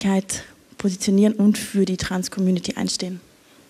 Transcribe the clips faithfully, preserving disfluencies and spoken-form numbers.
positionieren und für die Trans-Community einstehen.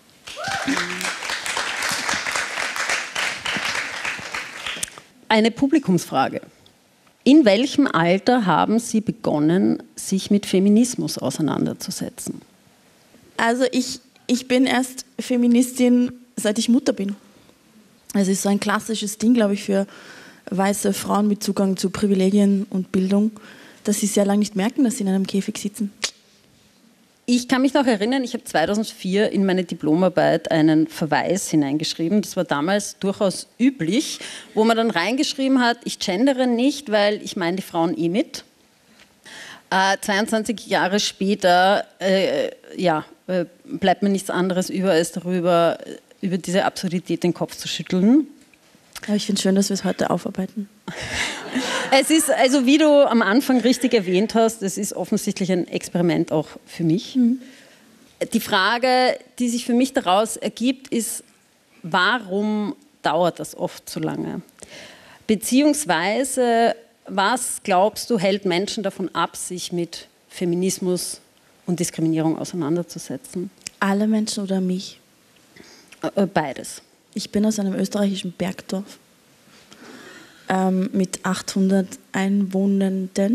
Eine Publikumsfrage. In welchem Alter haben Sie begonnen, sich mit Feminismus auseinanderzusetzen? Also ich, ich bin erst Feministin, seit ich Mutter bin. Es ist so ein klassisches Ding, glaube ich, für weiße Frauen mit Zugang zu Privilegien und Bildung, dass sie sehr lange nicht merken, dass sie in einem Käfig sitzen. Ich kann mich noch erinnern, ich habe zweitausendvier in meine Diplomarbeit einen Verweis hineingeschrieben. Das war damals durchaus üblich, wo man dann reingeschrieben hat, ich gendere nicht, weil ich meine die Frauen eh mit. Äh, zweiundzwanzig Jahre später äh, ja, äh, bleibt mir nichts anderes über, als darüber, über diese Absurdität den Kopf zu schütteln. Aber ich finde es schön, dass wir es heute aufarbeiten. Es ist, also wie du am Anfang richtig erwähnt hast, es ist offensichtlich ein Experiment auch für mich. Mhm. Die Frage, die sich für mich daraus ergibt, ist, warum dauert das oft so lange? Beziehungsweise, was glaubst du, hält Menschen davon ab, sich mit Feminismus und Diskriminierung auseinanderzusetzen? Alle Menschen oder mich? Beides. Ich bin aus einem österreichischen Bergdorf ähm, mit achthundert Einwohnenden.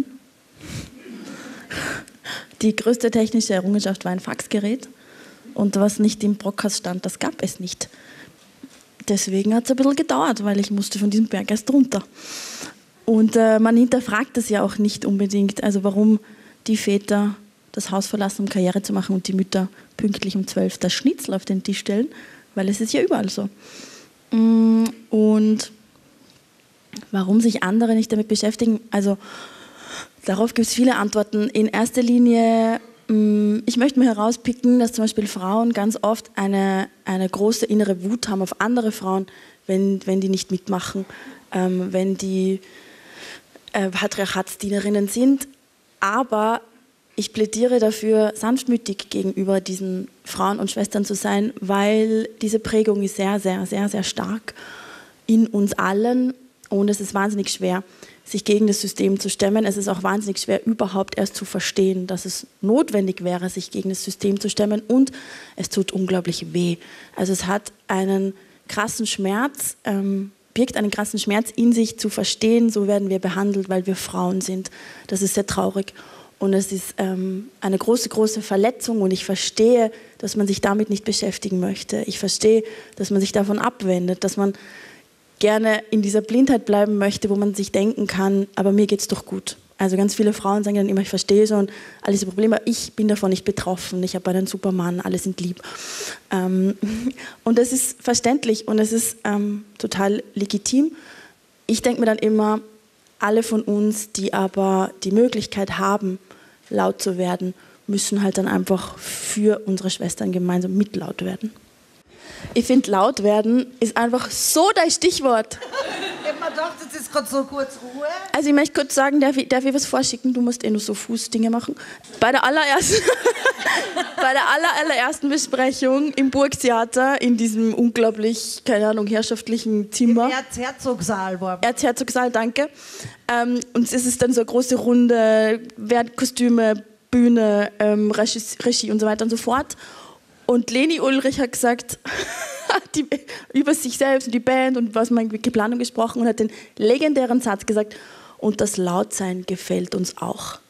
Die größte technische Errungenschaft war ein Faxgerät. Und was nicht im Brockhaus stand, das gab es nicht. Deswegen hat es ein bisschen gedauert, weil ich musste von diesem Berg erst runter. Und äh, man hinterfragt das ja auch nicht unbedingt. Also warum die Väter das Haus verlassen, um Karriere zu machen und die Mütter pünktlich um zwölf das Schnitzel auf den Tisch stellen. Weil es ist ja überall so. Und warum sich andere nicht damit beschäftigen? Also darauf gibt es viele Antworten. In erster Linie, ich möchte mir herauspicken, dass zum Beispiel Frauen ganz oft eine, eine große innere Wut haben auf andere Frauen, wenn, wenn die nicht mitmachen, ähm, wenn die äh, Patriarchatsdienerinnen sind. Aber ich plädiere dafür, sanftmütig gegenüber diesen Frauen und Schwestern zu sein, weil diese Prägung ist sehr, sehr, sehr, sehr stark in uns allen und es ist wahnsinnig schwer, sich gegen das System zu stemmen. Es ist auch wahnsinnig schwer, überhaupt erst zu verstehen, dass es notwendig wäre, sich gegen das System zu stemmen und es tut unglaublich weh. Also es hat einen krassen Schmerz, ähm, birgt einen krassen Schmerz in sich zu verstehen, so werden wir behandelt, weil wir Frauen sind. Das ist sehr traurig. Und es ist ähm, eine große, große Verletzung und ich verstehe, dass man sich damit nicht beschäftigen möchte. Ich verstehe, dass man sich davon abwendet, dass man gerne in dieser Blindheit bleiben möchte, wo man sich denken kann, aber mir geht's doch gut. Also ganz viele Frauen sagen dann immer, ich verstehe schon all diese Probleme, aber ich bin davon nicht betroffen, ich habe einen super Mann, alle sind lieb. Ähm, und das ist verständlich und es ist ähm, total legitim. Ich denke mir dann immer, alle von uns, die aber die Möglichkeit haben, laut zu werden, müssen halt dann einfach für unsere Schwestern gemeinsam mit laut werden. Ich finde, laut werden ist einfach so dein Stichwort. Ich hab mir gedacht, jetzt ist gerade so kurz Ruhe. Also ich möchte kurz sagen, darf ich, darf ich was vorschicken? Du musst eh nur so Fußdinge machen. Bei der allerersten, bei der aller, allerersten Besprechung im Burgtheater, in diesem unglaublich, keine Ahnung, herrschaftlichen Zimmer. Im Erzherzogsaal war Erzherzogsaal, danke. Ähm, und es ist dann so eine große Runde, Kostüme, Bühne, ähm, Regie, Regie und so weiter und so fort. Und Leni Ulrich hat gesagt, die, über sich selbst und die Band und was man geplant und gesprochen und hat den legendären Satz gesagt, und das Lautsein gefällt uns auch.